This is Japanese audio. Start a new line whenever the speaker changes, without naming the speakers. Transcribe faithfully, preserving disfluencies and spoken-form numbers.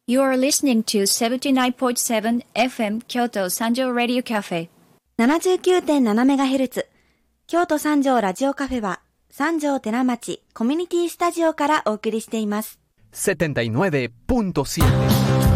You are listening to セブンティナインポイントセブンエフエム 京都三条ラディオカフェ
ななじゅうきゅうてんななメガヘルツ 京都三条ラジオカフェは三条寺町コミュニティスタジオからお送りしています。
setenta y nueve punto siete